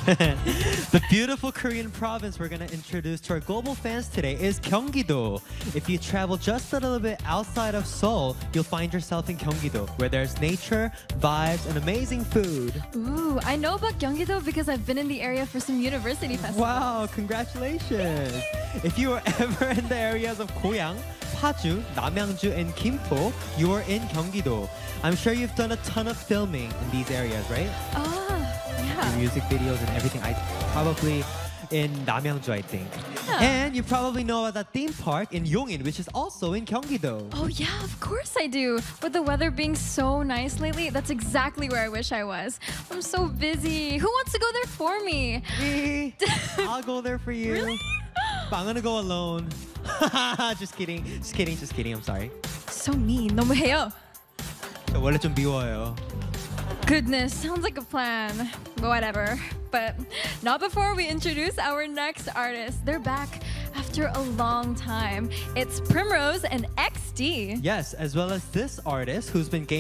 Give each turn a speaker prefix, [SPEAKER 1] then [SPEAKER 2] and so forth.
[SPEAKER 1] The beautiful Korean province we're going to introduce to our global fans today is Gyeonggi-do. If you travel just a little bit outside of Seoul, you'll find yourself in Gyeonggi-do, where there's nature, vibes, and amazing food.
[SPEAKER 2] Ooh, I know about Gyeonggi-do because I've been in the area for some university festivals.
[SPEAKER 1] Wow, congratulations! If you are ever in the areas of Goyang, Paju, Namyangju, and Gimpo, you are in Gyeonggi-do. I'm sure you've done a ton of filming in these areas, right?
[SPEAKER 2] Yeah.
[SPEAKER 1] Music videos and everything. I probably in Namyangju, I think.
[SPEAKER 2] Yeah.
[SPEAKER 1] And you probably know about that theme park in Yongin, which is also in Gyeonggi-do.
[SPEAKER 2] Oh yeah, of course I do. With the weather being so nice lately, that's exactly where I wish I was. I'm so busy. Who wants to go there for me?
[SPEAKER 1] Me, I'll go there for you.
[SPEAKER 2] Really?
[SPEAKER 1] But I'm gonna go alone. Just kidding. I'm sorry.
[SPEAKER 2] So mean. 너무해요.
[SPEAKER 1] 저 원래 좀 미워요.
[SPEAKER 2] Goodness, sounds like a plan. Whatever. But not before we introduce our next artist. They're back after a long time. It's Primrose and XD.
[SPEAKER 1] Yes, as well as this artist who's been